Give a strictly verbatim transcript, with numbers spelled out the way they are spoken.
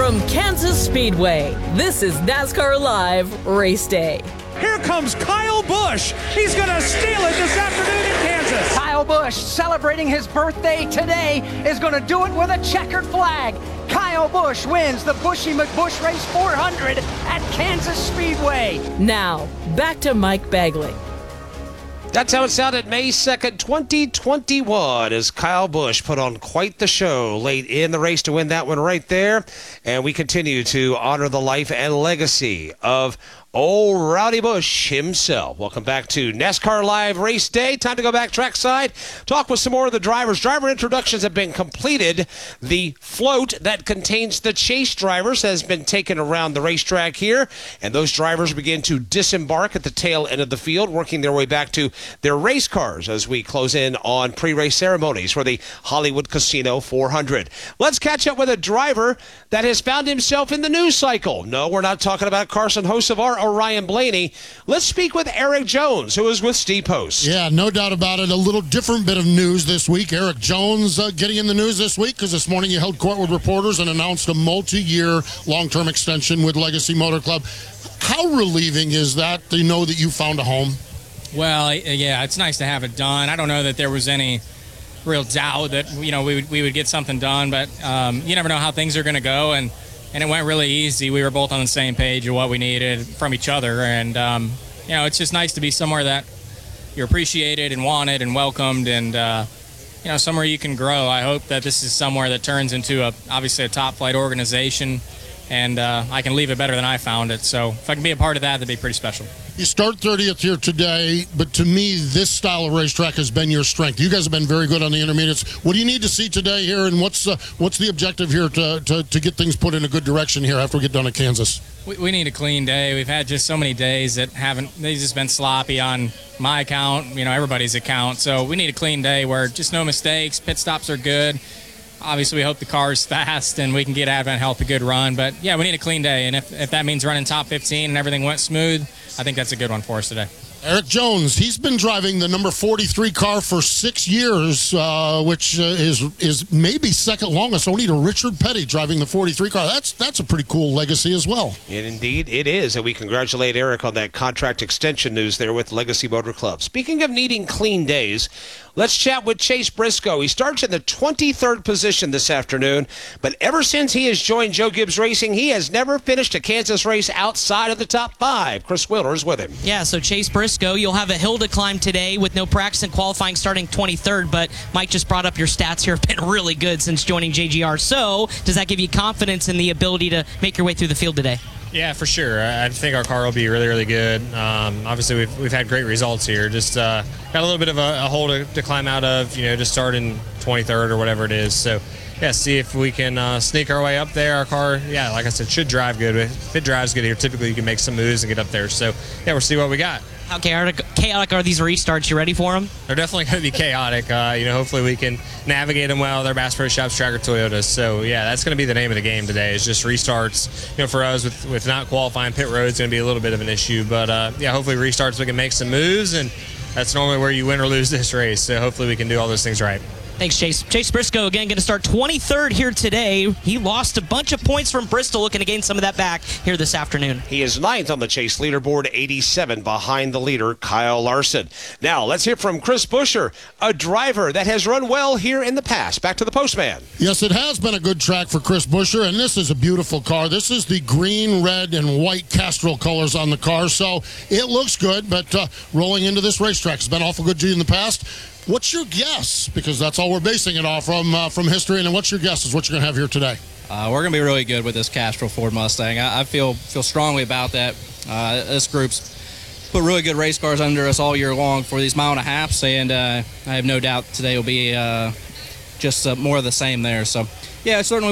From Kansas Speedway, this is NASCAR Live Race Day. Here comes Kyle Busch. He's going to steal it this afternoon in Kansas. Kyle Busch, celebrating his birthday today, is going to do it with a checkered flag. Kyle Busch wins the Bushy McBusch Race four hundred at Kansas Speedway. Now, back to Mike Bagley. That's how it sounded May second, twenty twenty-one, as Kyle Busch put on quite the show late in the race to win that one right there. And we continue to honor the life and legacy of old Rowdy Busch himself. Welcome back to NASCAR Live Race Day. Time to go back trackside, talk with some more of the drivers. Driver introductions have been completed. The float that contains the chase drivers has been taken around the racetrack here, and those drivers begin to disembark at the tail end of the field, working their way back to their race cars as we close in on pre-race ceremonies for the Hollywood Casino four hundred. Let's catch up with a driver that has found himself in the news cycle. No, we're not talking about Carson Hocevar or Ryan Blaney. Let's speak with Erik Jones, who is with Steve Post. Yeah, no doubt about it. A little different bit of news this week. Erik Jones uh, getting in the news this week because this morning he held court with reporters and announced a multi-year long-term extension with Legacy Motor Club. How relieving is that to know that you found a home? Well, yeah, it's nice to have it done. I don't know that there was any real doubt that, you know, we would, we would get something done, but um, you never know how things are going to go, and And it went really easy. We were both on the same page of what we needed from each other. And, um, you know, it's just nice to be somewhere that you're appreciated and wanted and welcomed and, uh, you know, somewhere you can grow. I hope that this is somewhere that turns into, a obviously, a top-flight organization, and uh, I can leave it better than I found it. So if I can be a part of that, that'd be pretty special. You start thirtieth here today, but to me, this style of racetrack has been your strength. You guys have been very good on the intermediates. What do you need to see today here, and what's uh, what's the objective here to, to, to get things put in a good direction here after we get done at Kansas? We, we need a clean day. We've had just so many days that haven't, they've just been sloppy on my account, you know, everybody's account. So we need a clean day where just no mistakes, pit stops are good. Obviously, we hope the car's fast and we can get Advent Health a good run. But, yeah, we need a clean day. And if, if that means running top fifteen and everything went smooth, I think that's a good one for us today. Erik Jones, he's been driving the number forty-three car for six years, uh, which uh, is is maybe second longest, only to Richard Petty driving the forty-three car. That's that's a pretty cool legacy as well. And indeed it is, and we congratulate Erik on that contract extension news there with Legacy Motor Club. Speaking of needing clean days, let's chat with Chase Briscoe. He starts in the twenty-third position this afternoon, but ever since he has joined Joe Gibbs Racing, he has never finished a Kansas race outside of the top five. Chris Wheeler is with him. Yeah, so Chase Briscoe, you'll have a hill to climb today with no practice and qualifying starting twenty-third, but Mike just brought up your stats here have been really good since joining J G R. So does that give you confidence in the ability to make your way through the field today? Yeah, for sure. I think our car will be really, really good. Um, obviously, we've we've had great results here. Just uh, got a little bit of a, a hole to, to climb out of, you know, just starting twenty-third or whatever it is. So, yeah, see if we can uh, sneak our way up there. Our car, yeah, like I said, should drive good. If it drives good here, typically you can make some moves and get up there. So, yeah, we'll see what we got. How chaotic, chaotic are these restarts? You ready for them? They're definitely going to be chaotic. Uh, you know, hopefully we can navigate them well. They're Bass Pro Shops Tracker Toyotas. So, yeah, that's going to be the name of the game today is just restarts. You know, for us, with, with not qualifying, pit road's going to be a little bit of an issue. But, uh, yeah, hopefully restarts we can make some moves, and that's normally where you win or lose this race. So hopefully we can do all those things right. Thanks, Chase. Chase Briscoe, again, going to start twenty-third here today. He lost a bunch of points from Bristol, looking to gain some of that back here this afternoon. He is ninth on the Chase leaderboard, eighty-seven behind the leader, Kyle Larson. Now, let's hear from Chris Buescher, a driver that has run well here in the past. Back to the postman. Yes, it has been a good track for Chris Buescher, and this is a beautiful car. This is the green, red, and white Castrol colors on the car, so it looks good, but uh, rolling into this racetrack has been awful good to you in the past. What's your guess? Because that's all we're basing it off from uh, from history. And what's your guess is what you're going to have here today? Uh, we're going to be really good with this Castrol Ford Mustang. I, I feel feel strongly about that. Uh, this group's put really good race cars under us all year long for these mile and a halves, and uh, I have no doubt today will be uh, just uh, more of the same there. So, yeah, certainly.